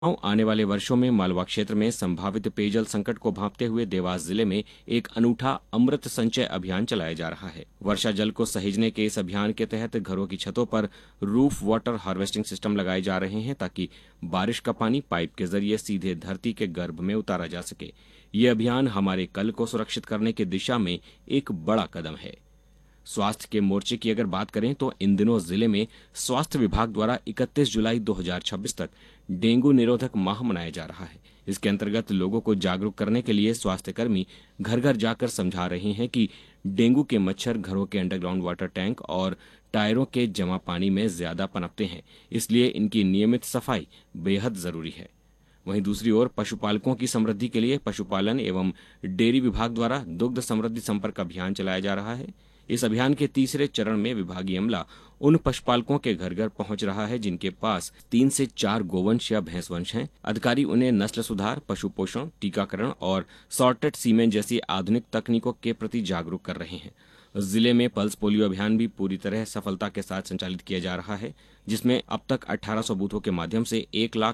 आने वाले वर्षों में मालवा क्षेत्र में संभावित पेयजल संकट को भांपते हुए देवास जिले में एक अनूठा अमृत संचय अभियान चलाया जा रहा है। वर्षा जल को सहेजने के इस अभियान के तहत घरों की छतों पर रूफ वाटर हार्वेस्टिंग सिस्टम लगाए जा रहे हैं ताकि बारिश का पानी पाइप के जरिए सीधे धरती के गर्भ में उतारा जा सके। ये अभियान हमारे कल को सुरक्षित करने की दिशा में एक बड़ा कदम है। स्वास्थ्य के मोर्चे की अगर बात करें तो इन दिनों जिले में स्वास्थ्य विभाग द्वारा 31 जुलाई 2026 तक डेंगू निरोधक माह मनाया जा रहा है। इसके अंतर्गत लोगों को जागरूक करने के लिए स्वास्थ्यकर्मी घर घर जाकर समझा रहे हैं कि डेंगू के मच्छर घरों के अंडरग्राउंड वाटर टैंक और टायरों के जमा पानी में ज्यादा पनपते हैं, इसलिए इनकी नियमित सफाई बेहद जरूरी है। वहीं दूसरी ओर पशुपालकों की समृद्धि के लिए पशुपालन एवं डेयरी विभाग द्वारा दुग्ध समृद्धि संपर्क अभियान चलाया जा रहा है। इस अभियान के तीसरे चरण में विभागीय अमला उन पशुपालकों के घर घर पहुंच रहा है जिनके पास 3 से 4 गोवंश या भैंसवंश हैं। अधिकारी उन्हें नस्ल सुधार, पशु पोषण, टीकाकरण और सॉर्टेड सीमेन जैसी आधुनिक तकनीकों के प्रति जागरूक कर रहे हैं। जिले में पल्स पोलियो अभियान भी पूरी तरह सफलता के साथ संचालित किया जा रहा है, जिसमें अब तक 1800 बूथों के माध्यम से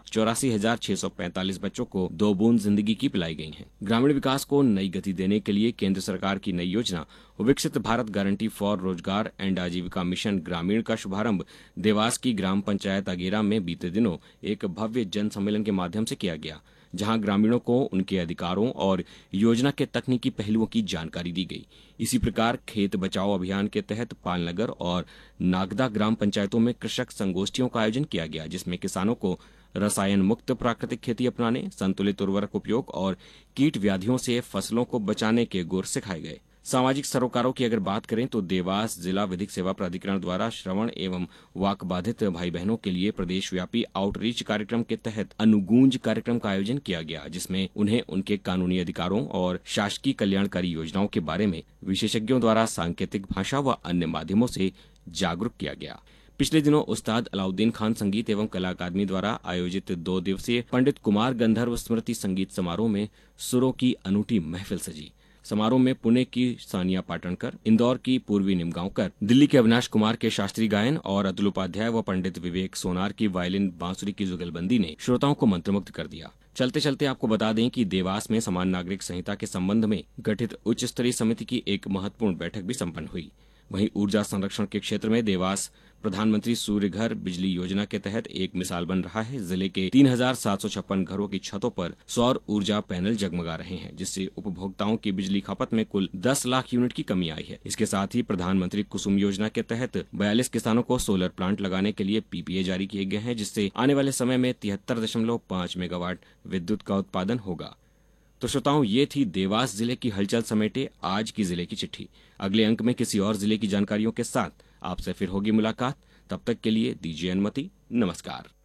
1,84,645 बच्चों को 2 बूंद जिंदगी की पिलाई गई है। ग्रामीण विकास को नई गति देने के लिए केंद्र सरकार की नई योजना विकसित भारत गारंटी फॉर रोजगार एंड आजीविका मिशन ग्रामीण का शुभारंभ देवास की ग्राम पंचायत अगेरा में बीते दिनों एक भव्य जन सम्मेलन के माध्यम से किया गया, जहां ग्रामीणों को उनके अधिकारों और योजना के तकनीकी पहलुओं की जानकारी दी गई। इसी प्रकार खेत बचाओ अभियान के तहत पालनगर और नागदा ग्राम पंचायतों में कृषक संगोष्ठियों का आयोजन किया गया, जिसमें किसानों को रसायन मुक्त प्राकृतिक खेती अपनाने, संतुलित उर्वरक उपयोग और कीट व्याधियों से फसलों को बचाने के गुर सिखाए गए। सामाजिक सरोकारों की अगर बात करें तो देवास जिला विधिक सेवा प्राधिकरण द्वारा श्रवण एवं वाक बाधित भाई बहनों के लिए प्रदेश व्यापी आउटरीच कार्यक्रम के तहत अनुगूंज कार्यक्रम का आयोजन किया गया, जिसमें उन्हें उनके कानूनी अधिकारों और शासकीय कल्याणकारी योजनाओं के बारे में विशेषज्ञों द्वारा सांकेतिक भाषा व अन्य माध्यमों से जागरूक किया गया। पिछले दिनों उस्ताद अलाउद्दीन खान संगीत एवं कला अकादमी द्वारा आयोजित 2 दिवसीय पंडित कुमार गंधर्व स्मृति संगीत समारोह में सुरों की अनूठी महफिल सजी। समारोह में पुणे की सानिया पाटणकर, इंदौर की पूर्वी निमगांवकर, दिल्ली के अविनाश कुमार के शास्त्रीय गायन और अतुल उपाध्याय व पंडित विवेक सोनार की वायलिन बांसुरी की जुगलबंदी ने श्रोताओं को मंत्रमुग्ध कर दिया। चलते चलते आपको बता दें कि देवास में समान नागरिक संहिता के संबंध में गठित उच्च स्तरीय समिति की एक महत्वपूर्ण बैठक भी संपन्न हुई। वहीं ऊर्जा संरक्षण के क्षेत्र में देवास प्रधानमंत्री सूर्य घर बिजली योजना के तहत एक मिसाल बन रहा है। जिले के 3,756 घरों की छतों पर सौर ऊर्जा पैनल जगमगा रहे हैं, जिससे उपभोक्ताओं की बिजली खपत में कुल 10 लाख यूनिट की कमी आई है। इसके साथ ही प्रधानमंत्री कुसुम योजना के तहत 42 किसानों को सोलर प्लांट लगाने के लिए पीपीए जारी किए गए हैं, जिससे आने वाले समय में 73.5 मेगावाट विद्युत का उत्पादन होगा। तो श्रोताओं, ये थी देवास जिले की हलचल समेटे आज की जिले की चिट्ठी। अगले अंक में किसी और जिले की जानकारियों के साथ आपसे फिर होगी मुलाकात। तब तक के लिए दीजिए अनुमति। नमस्कार।